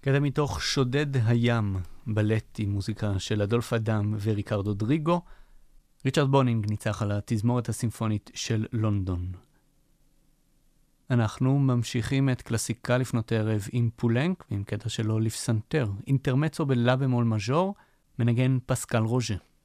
קטע מתוך שודד הים, בלט עם מוזיקה של אדולף אדם וריקרדו דריגו. ריצ'רד בונינג ניצח על התזמורת הסימפונית של לונדון. אנחנו ממשיכים את קלאסיקה לפנות ערב עם פולנק, עם קטע שלו לפסנתר, אינטרמצו בלה במול מז'ור, מנגן פסקל רוז'ה.